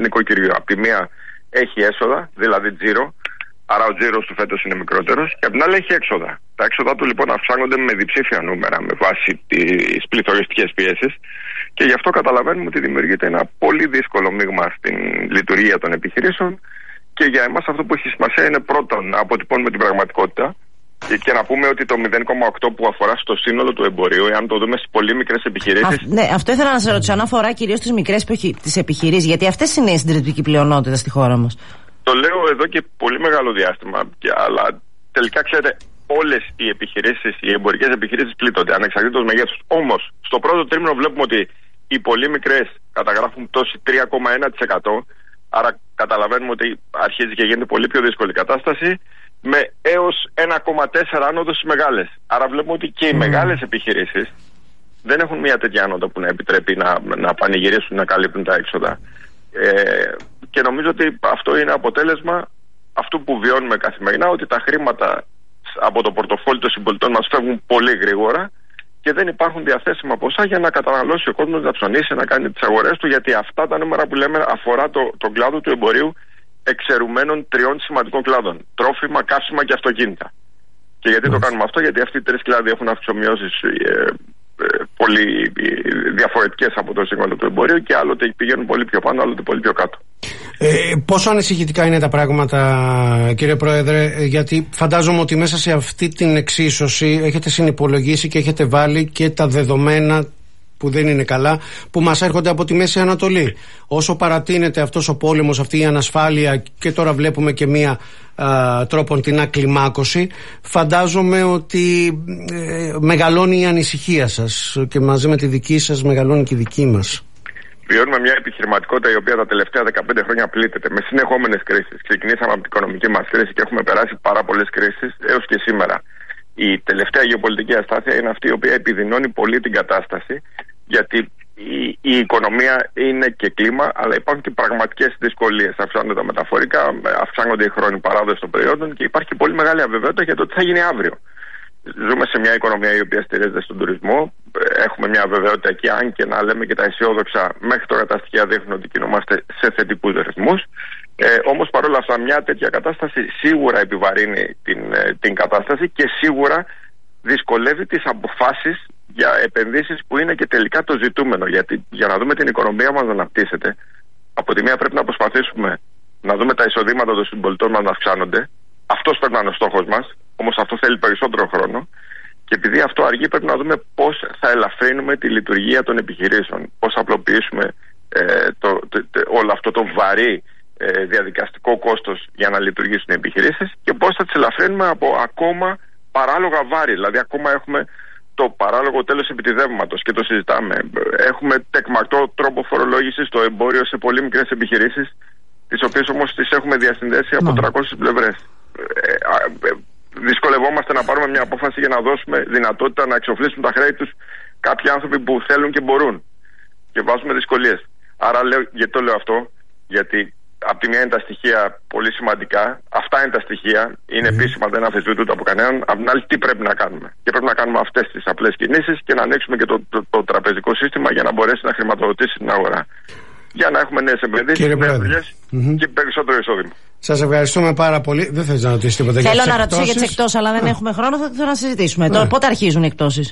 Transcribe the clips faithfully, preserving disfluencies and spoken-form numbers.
νοικοκυριού. Από τη μία έχει έσοδα, δηλαδή τζίρο, άρα ο τζίρος του φέτος είναι μικρότερος, και από την άλλη έχει έξοδα. Τα έξοδα του λοιπόν αυξάνονται με διψήφια νούμερα με βάση τις πληθωριστικές πιέσεις, και γι' αυτό καταλαβαίνουμε ότι δημιουργείται ένα πολύ δύσκολο μείγμα στην λειτουργία των επιχειρήσεων. Και για εμάς αυτό που έχει σημασία είναι πρώτον να αποτυπώνουμε την πραγματικότητα και να πούμε ότι το μηδέν κόμμα οκτώ που αφορά στο σύνολο του εμπορίου, εάν το δούμε στις πολύ μικρές επιχειρήσεις. Α, ναι, αυτό ήθελα να σας ρωτήσω, αν αφορά κυρίως τις μικρές τις επιχειρήσεις, γιατί αυτές είναι η συντηρητική πλειονότητα στη χώρα μας. Το λέω εδώ και πολύ μεγάλο διάστημα, αλλά τελικά ξέρετε, όλες οι επιχειρήσεις, οι εμπορικές επιχειρήσεις πλήττονται ανεξαρτήτως μεγέθους. Όμως, στο πρώτο τρίμηνο βλέπουμε ότι οι πολύ μικρές καταγράφουν πτώση τρία κόμμα ένα τοις εκατό. Άρα καταλαβαίνουμε ότι αρχίζει και γίνεται πολύ πιο δύσκολη κατάσταση, με έως ένα κόμμα τέσσερα άνοδο στις μεγάλες. Άρα βλέπουμε ότι και οι mm. μεγάλες επιχειρήσεις δεν έχουν μια τέτοια άνοδο που να επιτρέπει να, να πανηγυρίσουν, να καλύπτουν τα έξοδα. Ε, και νομίζω ότι αυτό είναι αποτέλεσμα αυτού που βιώνουμε καθημερινά, ότι τα χρήματα από το πορτοφόλι των συμπολιτών μας φεύγουν πολύ γρήγορα και δεν υπάρχουν διαθέσιμα ποσά για να καταναλώσει ο κόσμος, να ψωνίσει, να κάνει τις αγορές του, γιατί αυτά τα νούμερα που λέμε αφορά το, τον κλάδο του εμπορίου εξαιρουμένων τριών σημαντικών κλάδων: τρόφιμα, καύσιμα και αυτοκίνητα. Και γιατί mm. το κάνουμε αυτό? Γιατί αυτοί οι τρεις κλάδοι έχουν αυξομοιώσεις ε, ε, πολύ ε, διαφορετικές από το σύνολο του εμπορίου, και άλλοτε πηγαίνουν πολύ πιο πάνω, άλλοτε πολύ πιο κάτω. Ε, πόσο ανησυχητικά είναι τα πράγματα, κύριε Πρόεδρε, γιατί φαντάζομαι ότι μέσα σε αυτή την εξίσωση έχετε συνυπολογίσει και έχετε βάλει και τα δεδομένα που δεν είναι καλά, που μας έρχονται από τη Μέση Ανατολή. Όσο παρατείνεται αυτός ο πόλεμος, αυτή η ανασφάλεια, και τώρα βλέπουμε και μία α, τρόπον την ακλιμάκωση, φαντάζομαι ότι ε, μεγαλώνει η ανησυχία σας, και μαζί με τη δική σας μεγαλώνει και η δική μας. Βιώνουμε μια επιχειρηματικότητα η οποία τα τελευταία δεκαπέντε χρόνια πλήττεται με συνεχόμενες κρίσεις. Ξεκινήσαμε από την οικονομική μας κρίση και έχουμε περάσει πάρα πολλές κρίσεις έως και σήμερα. Η τελευταία γεωπολιτική αστάθεια είναι αυτή η οποία επιδεινώνει πολύ την κατάσταση, γιατί η, η οικονομία είναι και κλίμα, αλλά υπάρχουν και πραγματικές δυσκολίες. Αυξάνονται τα μεταφορικά, αυξάνονται οι χρόνοι παράδοση των προϊόντων και υπάρχει πολύ μεγάλη αβεβαιότητα για το τι θα γίνει αύριο. Ζούμε σε μια οικονομία η οποία στηρίζεται στον τουρισμό. Έχουμε μια βεβαιότητα εκεί, αν και να λέμε και τα αισιόδοξα, μέχρι τώρα τα στοιχεία δείχνουν ότι κινούμαστε σε θετικούς ρυθμούς. Ε, όμως παρόλα αυτά, μια τέτοια κατάσταση σίγουρα επιβαρύνει την, την κατάσταση και σίγουρα δυσκολεύει τις αποφάσεις για επενδύσεις που είναι και τελικά το ζητούμενο. Γιατί για να δούμε την οικονομία μας να αναπτύσσεται, από τη μία πρέπει να προσπαθήσουμε να δούμε τα εισοδήματα των συμπολιτών μας να αυξάνονται. Αυτός πρέπει να είναι ο στόχος μας, όμως αυτό θέλει περισσότερο χρόνο. Και επειδή αυτό αργεί, πρέπει να δούμε πώς θα ελαφρύνουμε τη λειτουργία των επιχειρήσεων, πώς θα απλοποιήσουμε ε, το, το, το, όλο αυτό το βαρύ ε, διαδικαστικό κόστος για να λειτουργήσουν οι επιχειρήσεις, και πώς θα τις ελαφρύνουμε από ακόμα παράλογα βάρη. Δηλαδή, ακόμα έχουμε το παράλογο τέλος επιτιδεύματος και το συζητάμε. Έχουμε τεκμαρτό τρόπο φορολόγησης στο εμπόριο σε πολύ μικρές επιχειρήσεις, τις οποίες όμως τις έχουμε διασυνδέσει από τριακόσιες πλευρές. Ε, ε, δυσκολευόμαστε να πάρουμε μια απόφαση για να δώσουμε δυνατότητα να εξοφλήσουν τα χρέη τους κάποιοι άνθρωποι που θέλουν και μπορούν, και βάζουμε δυσκολίες. Άρα λέω, γιατί το λέω αυτό? Γιατί από τη μία είναι τα στοιχεία πολύ σημαντικά, αυτά είναι τα στοιχεία, είναι mm. επίσημα, δεν αμφισβητούνται από κανέναν. Από την άλλη, τι πρέπει να κάνουμε? Και πρέπει να κάνουμε αυτές τις απλές κινήσεις και να ανοίξουμε και το, το, το τραπεζικό σύστημα για να μπορέσει να χρηματοδοτήσει την αγορά. Για να έχουμε νέες επενδύσεις, νέες δουλειές mm-hmm. και περισσότερο εισόδημα. Σας ευχαριστούμε πάρα πολύ. Δεν θες να ρωτήσεις τίποτα για τις εκπτώσεις? Θέλω να ρωτήσω για τις εκπτώσεις, αλλά δεν έχουμε χρόνο. Θα θέλω να συζητήσουμε. Τώρα, πότε αρχίζουν οι εκπτώσεις?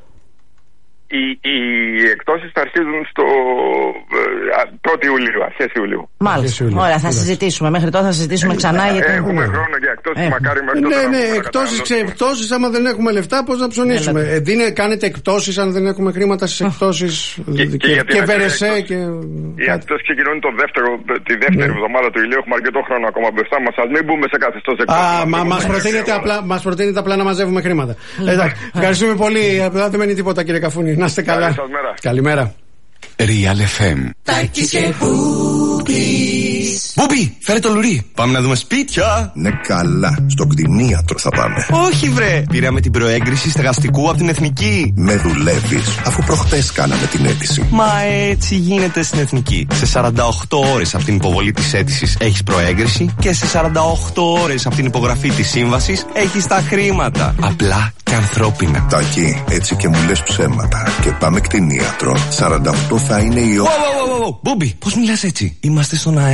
Οι, οι εκπτώσεις θα αρχίζουν στο πρώτη Ιουλίου, αρχές Ιουλίου. Μάλιστα. Ιουλίου. Ωραία, θα συζητήσουμε. Μέχρι τότε θα συζητήσουμε ξανά. Γιατί... Έχουμε χρόνο για εκπτώσεις, μακάρι μέχρι τότε. Ναι, ναι, εκπτώσεις, ξεπτώσεις. Άμα δεν έχουμε λεφτά, πώς να ψωνίσουμε? Ε, δίνε, κάνετε εκπτώσεις αν δεν έχουμε χρήματα στις εκπτώσεις. Και Βερεσέ και. Οι εκπτώσεις ξεκινούν το δεύτερο, τη δεύτερη εβδομάδα του Ιουλίου. Έχουμε αρκετό χρόνο ακόμα μπροστά μας. Ας μην μπούμε σε καθεστώς εκπτώσεις. Μας προτείνετε απλά να μαζεύουμε χρήματα. Ευχαριστούμε πολύ. Δεν μένει τίποτα, κύριε Καφούνη. Να είστε καλά. Καλημέρα. Real εφ εμ. Τάκης και Μπούμπης. Μπούμπη, φέρε το λουρί. Πάμε να δούμε σπίτια. Ναι, καλά. Στον κτηνίατρο θα πάμε. Όχι, βρε. Πήραμε την προέγκριση στεγαστικού από την Εθνική. Με δουλεύεις, αφού προχτές κάναμε την αίτηση. Μα έτσι γίνεται στην Εθνική. Σε σαράντα οκτώ ώρες από την υποβολή της αίτησης έχεις προέγκριση και σε σαράντα οκτώ ώρες από την υπογραφή της σύμβασης έχεις τα χρήματα. Απλά και ανθρώπινα. Τάκη, έτσι και μου λες ψέματα. Και πάμε κτηνίατρο. σαράντα οκτώ θα είναι η ώρα. Μπούμπι, πώς μιλάς έτσι? Είμαστε στον αέρα.